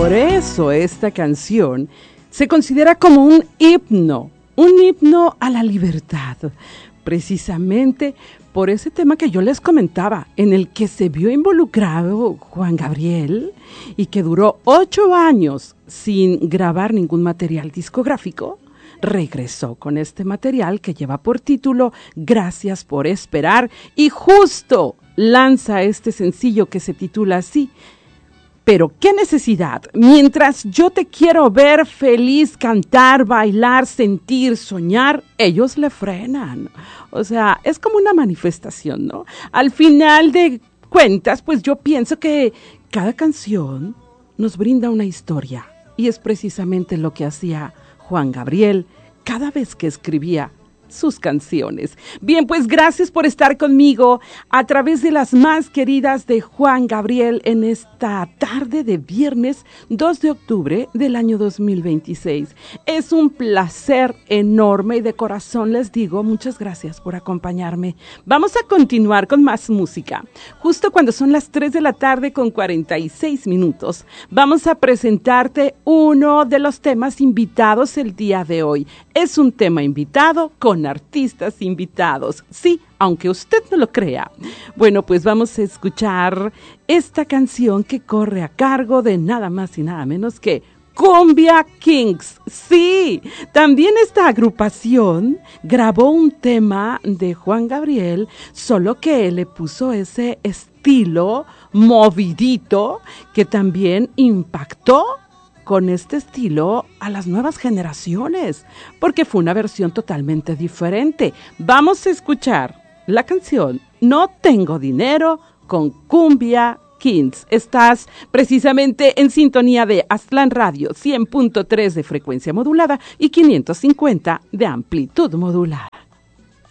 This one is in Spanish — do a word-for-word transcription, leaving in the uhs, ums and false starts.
por eso esta canción se considera como un himno, un himno a la libertad, precisamente por ese tema que yo les comentaba, en el que se vio involucrado Juan Gabriel y que duró ocho años sin grabar ningún material discográfico. Regresó con este material que lleva por título Gracias por esperar y justo lanza este sencillo que se titula así. Pero qué necesidad, mientras yo te quiero ver feliz, cantar, bailar, sentir, soñar, ellos le frenan. O sea, es como una manifestación, ¿no? Al final de cuentas, pues yo pienso que cada canción nos brinda una historia y es precisamente lo que hacía Juan Gabriel cada vez que escribía sus canciones. Bien, pues gracias por estar conmigo a través de las más queridas de Juan Gabriel en esta tarde de viernes dos de octubre del año dos mil veintiséis. Es un placer enorme y de corazón les digo muchas gracias por acompañarme. Vamos a continuar con más música. Justo cuando son las tres de la tarde con cuarenta y seis minutos, vamos a presentarte uno de los temas invitados el día de hoy. Es un tema invitado con artistas invitados. Sí, aunque usted no lo crea. Bueno, pues vamos a escuchar esta canción que corre a cargo de nada más y nada menos que Cumbia Kings. Sí, también esta agrupación grabó un tema de Juan Gabriel, solo que le puso ese estilo movidito que también impactó con este estilo a las nuevas generaciones, porque fue una versión totalmente diferente. Vamos a escuchar la canción No Tengo Dinero con Cumbia Kings. Estás precisamente en sintonía de Aztlán Radio, cien punto tres de frecuencia modulada y quinientos cincuenta de amplitud modulada.